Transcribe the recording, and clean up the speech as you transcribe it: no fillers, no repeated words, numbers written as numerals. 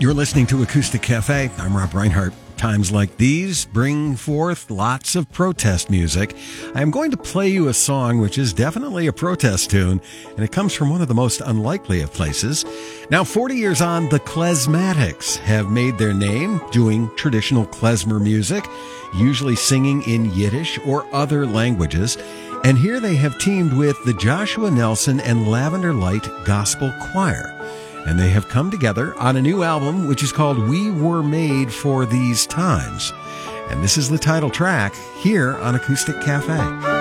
You're listening to Acoustic Cafe. I'm Rob Reinhardt. Times like these bring forth lots of protest music. I am going to play you a song which is definitely a protest tune, and it comes from one of the most unlikely of places. Now, 40 years on, the Klezmatics have made their name doing traditional klezmer music, usually singing in Yiddish or other languages. And here they have teamed with the Joshua Nelson and Lavender Light Gospel Choir. And they have come together on a new album, which is called We Were Made for These Times. And this is the title track here on Acoustic Cafe.